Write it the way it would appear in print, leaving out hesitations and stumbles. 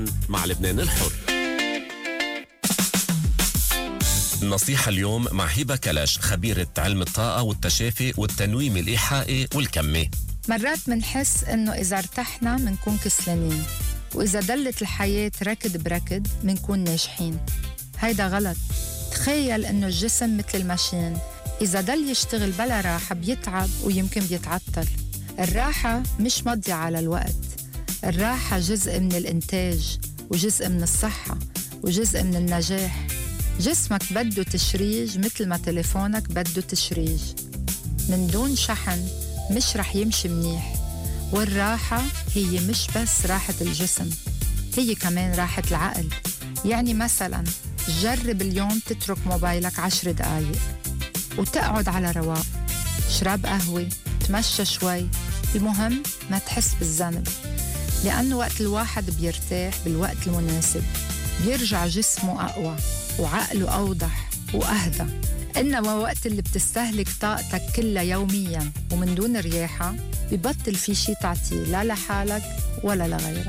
مع لبنان الحر. النصيحة اليوم مع هبة كلاش، خبيرة علم الطاقة والتشافي والتنويم الإيحائي والكمي. مرات منحس إنه إذا ارتحنا منكون كسلانين، وإذا دلت الحياة ركض بركض منكون ناجحين. هيدا غلط. تخيل إنه الجسم مثل الماشين، إذا دل يشتغل بلا راحة بيتعب ويمكن بيتعطل. الراحة مش مضيعة على الوقت، الراحة جزء من الإنتاج وجزء من الصحة وجزء من النجاح. جسمك بده تشريج مثل ما تليفونك بده تشريج. من دون شحن مش رح يمشي منيح. والراحة هي مش بس راحة الجسم، هي كمان راحة العقل. يعني مثلا جرب اليوم تترك موبايلك 10 دقايق وتقعد على رواق، تشرب قهوة، تمشى شوي. المهم ما تحس بالذنب، لأنه وقت الواحد بيرتاح بالوقت المناسب بيرجع جسمه أقوى وعقله أوضح وأهدى. إنما وقت اللي بتستهلك طاقتك كلها يومياً ومن دون رياحة ببطل في شي تعطيه لا لحالك ولا لغيرك.